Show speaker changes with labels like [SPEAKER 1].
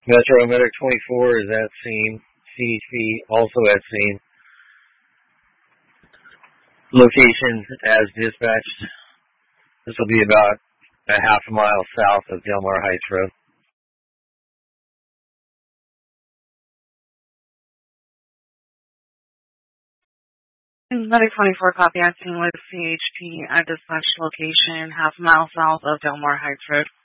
[SPEAKER 1] Metro Medic 24 is at scene. CDC also at scene. Location as dispatched. This will be about a half a mile south of Delmar Heights Road.
[SPEAKER 2] Medic 24 copy, acting with CHP at dispatch location, half a mile south of Delmar Heights Road.